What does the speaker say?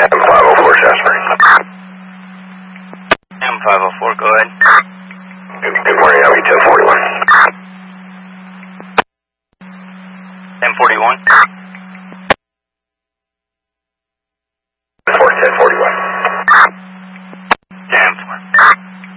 M504 Jasper. M504, go ahead. Good morning, I'll be 1041. 1041? 1041.